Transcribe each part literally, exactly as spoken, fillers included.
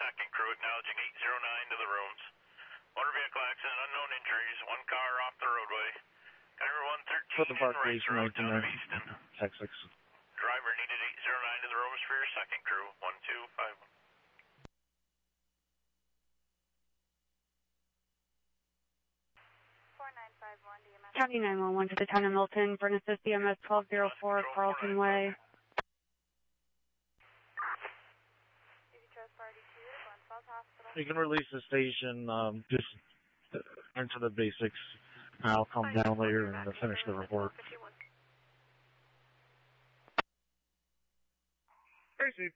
second crew acknowledging eight zero nine to the rooms. Motor vehicle accident, unknown injuries, one car off the roadway. County one thirteen For the Barclays Rice Road, town of nineteen Easton. Texas. Driver needed eight zero nine to the rooms for your second crew, one two five one. County nine one one to the town of Milton, Vernesis D M S twelve oh four, Carlton Way. You can release the station, um, just into the basics. I'll come down later and finish the report. Tracy.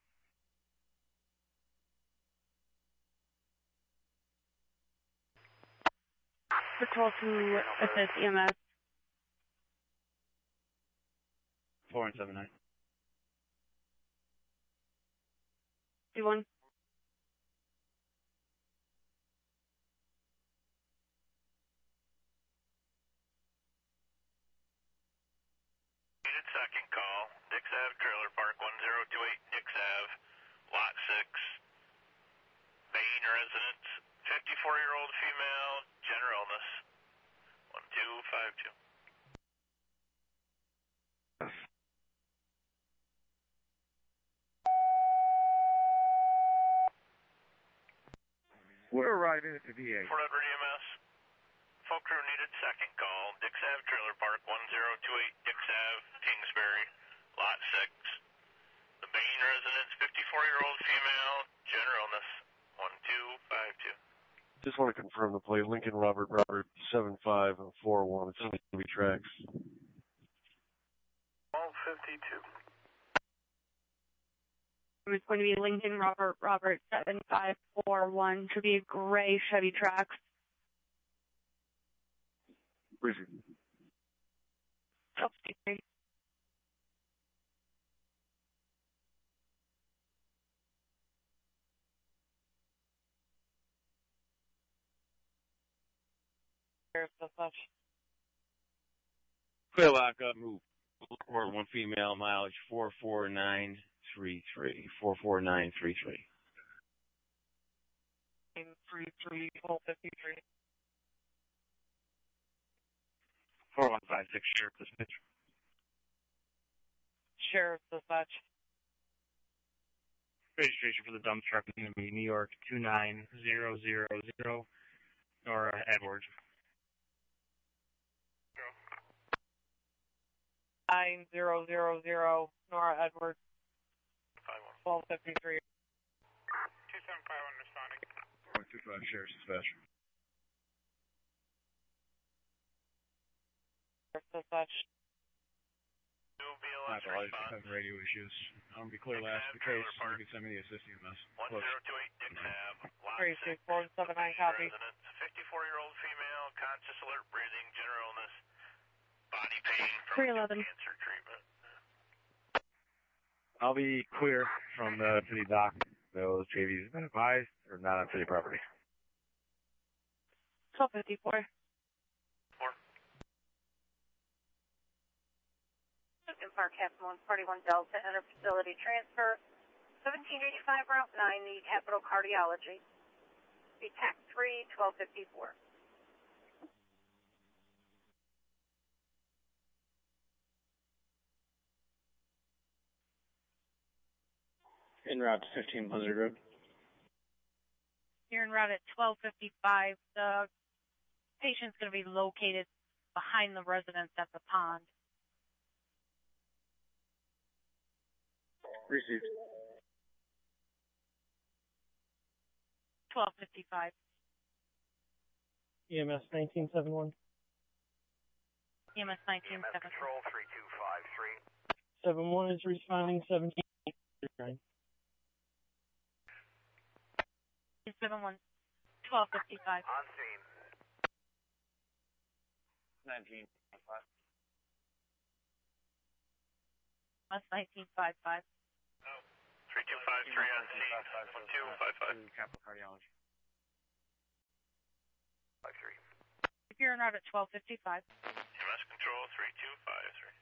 Patrol to assist E M S. four and seven nine. two one. Needed second call, Dix Ave Trailer Park, one zero two eight Dix Ave, Lot six, Maine residence, fifty-four-year-old female, general illness, one two five two. We're arriving at the V A. Fort Edward E M S, full crew needed second call, Dix Ave Trailer Park, one zero two eight Dix Ave, Kingsbury, Lot six, the Maine residence, fifty-four-year-old female, general illness, one two five two. Just want to confirm the plate. Lincoln Robert Robert seven five four one. It's on the tracks. twelve fifty-two. It's going to be Lincoln Robert Robert seven five four one. Should be a gray Chevy Trax. Appreciate it. Okay. Clear lock up, move. Report one female, mileage four four nine three three. four four nine three three. three three, twelve fifty-three. four one five six, Sheriff Dispatch. Sheriff Dispatch. Registration for the dump truck is going to be New York two nine zero zero zero, Nora Edwards. Nine zero zero zero, Nora Edwards. twelve fifty-three. two seven five one responding. one two five, Sheriff's Dispatch. Dispatch. I apologize for having radio issues. I'm going to be clear last in case you can send me the assist E M S. one zero two eight Dix Ave, Lot three six four seven nine, copy. residence, fifty-four-year-old female, conscious, alert, breathing, general illness, body pain three from eleven. cancer treatment. I'll be clear from the city dock. Those J Vs have been advised or not on city property. twelve fifty-four. Four. In Park Captain one forty-one Delta, enter facility transfer. seventeen eighty-five Route nine, need Capital Cardiology. Be T A C three, twelve fifty-four. En route to fifteen Buzzard Road. You're en route at twelve fifty-five. The patient's going to be located behind the residence at the pond. Received. twelve fifty-five. E M S nineteen seventy-one. E M S nineteen seventy-one. Control three two five three. seven one is responding seventeen thirty-nine. seven one, twelve fifty-five. On scene. nineteen five. That's nineteen fifty-five. three two five three on scene. one two five five. Capital Cardiology. five three. If you're en route at twelve fifty-five. E M S Control three two five three.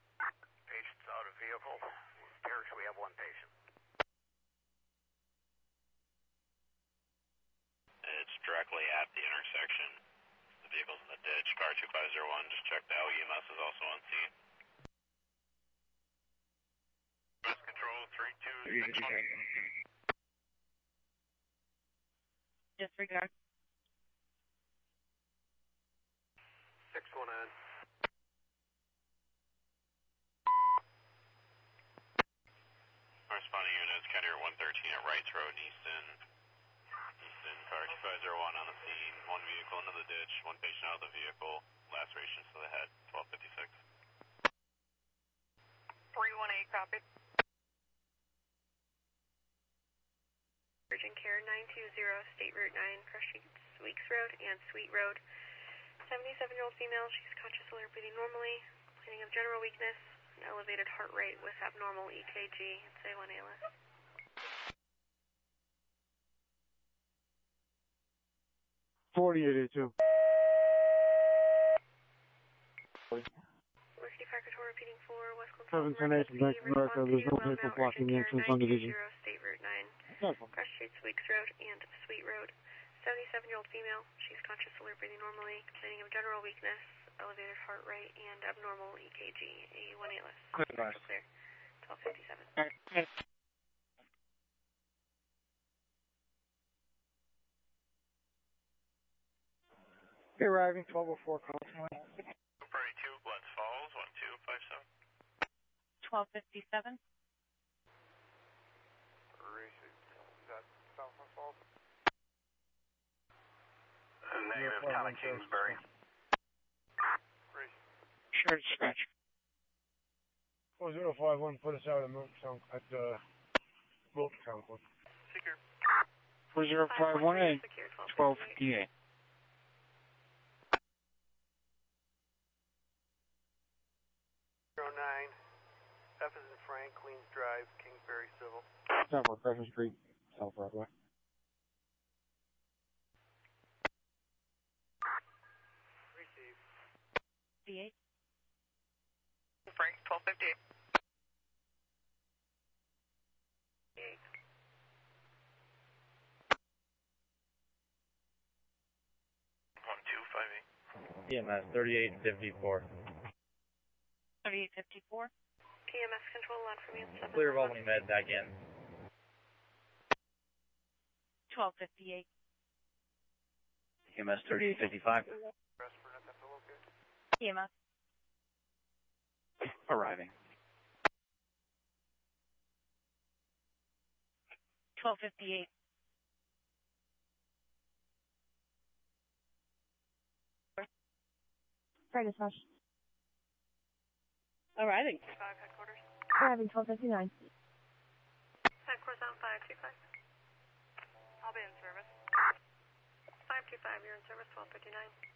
Patient's out of vehicle. Appears we have one patient. five zero one, just check out. E M S is also on scene. E M S control, three two six one. Disregard. six one on. Corresponding units, Carrier one thirteen at Wrights Road in Easton. Easton, car two five zero one on the scene. One vehicle into the ditch, one patient out of the vehicle. Lacerations to the head, twelve fifty-six. three one eight, copy. Urgent care nine two zero, State Route nine, Crush Street, Weeks Road and Sweet Road. seventy-seven-year-old female, she's conscious, alert, breathing normally, complaining of general weakness, an elevated heart rate with abnormal E K G. It's A one A L S. forty-eight eighty-two. Emergency Fire Control repeating for West Coast. seven ten eight from Bank of America. There's no vehicle blocking the entrance on division. State Route nine, Crush Street, Weeks Road and Sweet Road. seventy-seven-year-old female, she's conscious, alert, breathing normally, complaining of general weakness, elevated heart rate, and abnormal E K G. A one A L S. Clear. Clear. twelve fifty-seven. Hey, arriving twelve oh four, call to Party two, Glens Falls, one two five seven. twelve fifty-seven. Is that Southwest Falls? Negative, Town of Kingsbury. Sure, scratch. four zero five one, put us out at Milton at the Milton Town Club. Secure. four zero five one eight, twelve fifty-eight. zero nine, F is in Frank, Queens Drive, Kingsbury Civil. South Crescent Street, South Broadway. Receive. fifty-eight. Frank, twelve fifty-eight. one two five eight. E M S thirty-eight fifty-four. thirty-eight fifty-four. P M S control on from you. Clear of Albany Med back in. twelve fifty-eight. E M S thirty-eight fifty-five. E M S. Arriving. twelve fifty-eight. Freight dispatch. Arriving. Five headquarters. Arriving twelve fifty-nine. Headquarters on five two five. I'll be in service. five two five, you're in service, twelve fifty-nine.